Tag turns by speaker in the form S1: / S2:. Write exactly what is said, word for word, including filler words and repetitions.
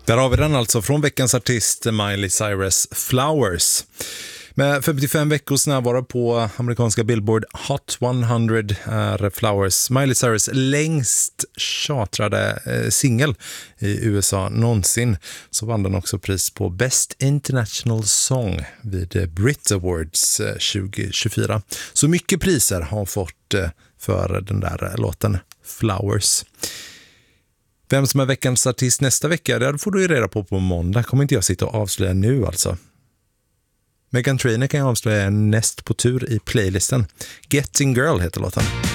S1: Där har vi den alltså från veckans artist Miley Cyrus, Flowers. Med femtiofem veckors närvaro på amerikanska Billboard Hot hundra är Flowers Miley Cyrus längst chartrade eh, singel i U S A någonsin. Så vann den också pris på Best International Song vid Brit Awards eh, tjugo tjugofyra. Så mycket priser har hon fått eh, för den där låten Flowers. Vem som är veckans artist nästa vecka, det får du ju reda på på måndag. Kommer inte jag sitta och avslöja nu alltså. Meghan Trainor kan jag avslöja näst på tur i playlisten. Getting Girl heter låten.